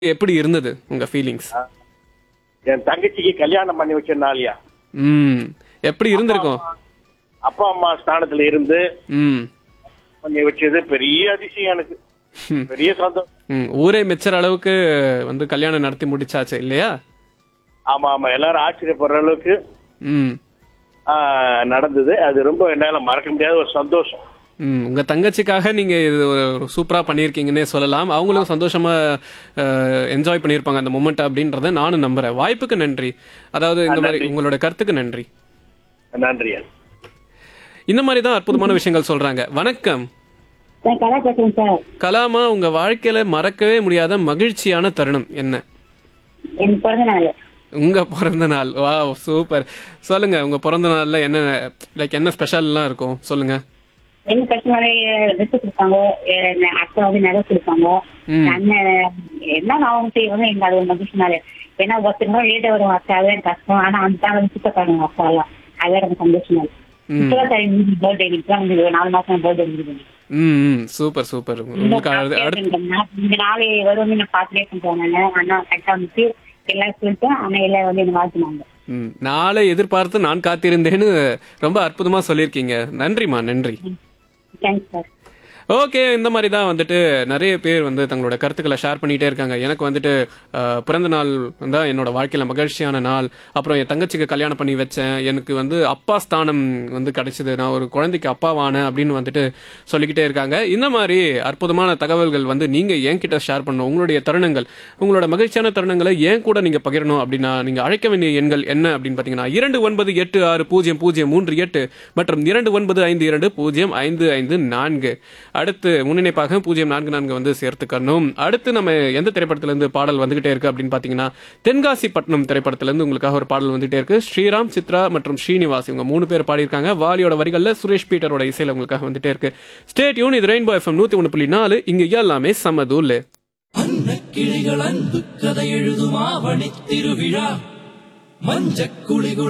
எப்படி இருந்தது உங்க ஃபீலிங்ஸ்? என் தங்கச்சிக்கு கல்யாணம் பண்ணி வச்ச நாளியா ம். எப்படி இருந்திருக்கும்? அப்பா அம்மா ஸ்தானத்துல இருந்து ம். பண்ணி வச்சது பெரிய அதிசயம் எனக்கு. பெரிய சந்தோஷம். ம். ஊரே மெச்சற அளவுக்கு வந்து கல்யாணம் நடத்தி முடிச்சாச்சு இல்லையா? ஆமா ஆமா, எல்லாரும் ஆச்சரியப்படுற அளவுக்கு ம். நடந்தது. அது ரொம்ப என்னால மறக்க முடியாத ஒரு சந்தோஷம். ம். உங்க தங்கச்சிக்காக நீங்க இது ஒரு சூப்பரா பண்ணியிருக்கீங்கன்னே சொல்லலாம். அவங்களும் சந்தோஷமா என்ஜாய் பண்ணியிருப்பாங்க அந்த மொமெண்ட் அப்படின்றத நானும் நம்புறேன். வாய்ப்புக்கு நன்றி. அதாவது இந்த மாதிரி உங்களோட கருத்துக்கு நன்றி. நன்றி. இந்த மாதிரி தான் அற்புதமான விஷயங்கள் சொல்றாங்க. வணக்கம். நான் கலா பேசுறேன் சார். கலாமா, உங்க வாழ்க்கையில மறக்கவே முடியாத மகிழ்ச்சியான தருணம் என்ன? என் பிறந்த நாள். உங்க பிறந்த நாள். Wow, super. சொல்லுங்க, உங்க பிறந்த நாள்ல என்ன என்ன ஸ்பெஷல்லாம் இருக்கும் சொல்லுங்க. என்ன பிரச்சனை ட்ரெஸ் கொடுப்பாங்க, அக்கா வந்து நகை கொடுப்பாங்க, அண்ணன் என்ன அவங்க செய்வாங்க. எங்க அது ஒரு மகிழ்ச்சி நாள். ஏன்னா ஒருத்தர் லேட்டா வரும் அக்கா, அது எனக்கு கஷ்டம். ஆனா அந்த தான் வந்து சுத்தக்காரங்க அக்கா எல்லாம், அது எனக்கு சந்தோஷம் நாள். இப்பதான் சார் பர்த்டே இன்னைக்கு 4 மாசம் பர்த்டே முடிஞ்சது. ம். Super super. உங்களுக்கு இந்த நாளை வரும்னு நான் பாத்துட்டே பண்றேன். அண்ணா கரெக்டா வந்துட்டு எல்லாம் சொல்லிட்டு அண்ணா எல்லாம் வந்து என்ன வாழ்த்துனாங்க. நாளை எதிர்பார்த்து நான் காத்திருந்தேன்னு ரொம்ப அற்புதமா சொல்லியிருக்கீங்க. நன்றிமா, நன்றி. Thanks sir. ஓகே, இந்த மாதிரி தான் வந்துட்டு நிறைய பேர் வந்து தங்களோட கருத்துக்களை ஷேர் பண்ணிகிட்டே இருக்காங்க. எனக்கு வந்துட்டு பிறந்த நாள் தான் என்னோட வாழ்க்கையில் மகிழ்ச்சியான நாள். அப்புறம் என் தங்கச்சிக்கு கல்யாணம் பண்ணி வச்சேன். எனக்கு வந்து அப்பா ஸ்தானம் வந்து கிடைச்சிது. நான் ஒரு குழந்தைக்கு அப்பாவானேன் அப்படின்னு வந்துட்டு சொல்லிக்கிட்டே இருக்காங்க. இந்த மாதிரி அற்புதமான தகவல்கள் வந்து நீங்கள் என்கிட்ட ஷேர் பண்ணணும். உங்களுடைய தருணங்கள், உங்களோட மகிழ்ச்சியான தருணங்களை ஏன் கூட நீங்கள் பகிரணும் அப்படின்னா நீங்கள் அழைக்க வேண்டிய எண்கள் என்ன அப்படின்னு பார்த்தீங்கன்னா 29860038 மற்றும் 2952055554. அடுத்து முன்னிணைப்பாக 044 வந்து சேர்த்துக்கணும். அடுத்து நம்ம எந்த திரைப்படத்திலிருந்து பாடல் வந்துகிட்டே இருக்கு அப்படின்னு பாத்தீங்கன்னா தென்காசி பட்டணம் திரைப்படத்திலிருந்து உங்களுக்காக ஒரு பாடல் வந்துட்டே இருக்கு. ஸ்ரீராம், சித்ரா மற்றும் ஸ்ரீனிவாஸ் இவங்க 3 பேர் பாடியிருக்காங்க. வாலியோட வரிகள்ல சுரேஷ் பீட்டரோட இசையில உங்களுக்காக வந்துட்டே இருக்கு. Stay tune. இது ரெயின்போ FM 101.4. இங்க எல்லாமே சமதூள். அன்னக்கிளிகள் அன்பு கதை எழுதும் ஆவணி திருவிழா மஞ்சக்குளிகுள்